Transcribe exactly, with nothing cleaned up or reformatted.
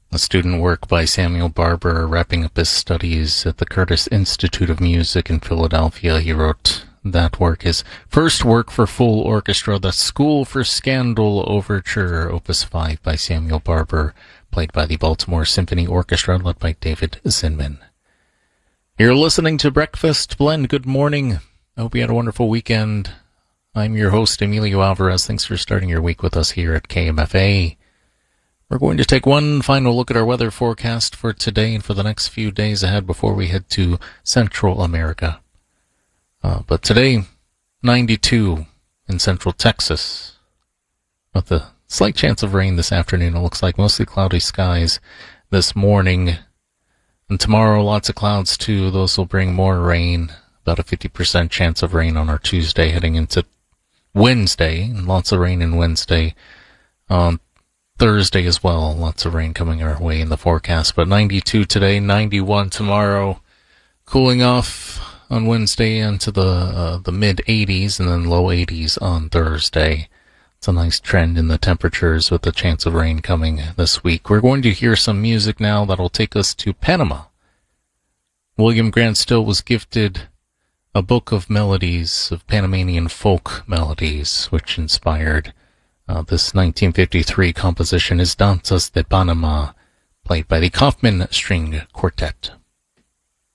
A student work by Samuel Barber, wrapping up his studies at the Curtis Institute of Music in Philadelphia. He wrote that work, his first work for full orchestra, the School for Scandal Overture, Opus five by Samuel Barber, played by the Baltimore Symphony Orchestra, led by David Zinman. You're listening to Breakfast Blend. Good morning. I hope you had a wonderful weekend. I'm your host, Emilio Alvarez. Thanks for starting your week with us here at K M F A. We're going to take one final look at our weather forecast for today and for the next few days ahead before we head to Central America. Uh, but today, ninety-two in Central Texas, with a slight chance of rain this afternoon. It looks like mostly cloudy skies this morning. And tomorrow, lots of clouds too. Those will bring more rain. About a fifty percent chance of rain on our Tuesday heading into Wednesday. And lots of rain in Wednesday. Um, Thursday as well, lots of rain coming our way in the forecast, but ninety-two today, ninety-one tomorrow, cooling off on Wednesday into the uh, the mid eighties and then low eighties on Thursday. It's a nice trend in the temperatures with the chance of rain coming this week. We're going to hear some music now that'll take us to Panama. William Grant Still was gifted a book of melodies, of Panamanian folk melodies, which inspired Uh, this nineteen fifty-three composition is Danzas de Panama, played by the Kaufman String Quartet.